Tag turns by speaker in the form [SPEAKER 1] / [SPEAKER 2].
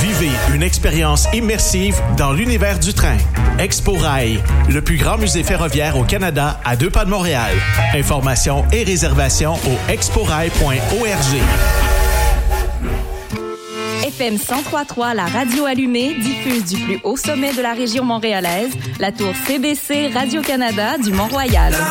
[SPEAKER 1] Vivez une expérience immersive dans l'univers du train. Expo Rail, le plus grand musée ferroviaire au Canada à 2 pas de Montréal. Informations et réservations au exporail.org.
[SPEAKER 2] FM 103.3, la radio allumée, diffuse du plus haut sommet de la région montréalaise, la tour CBC Radio-Canada du Mont-Royal.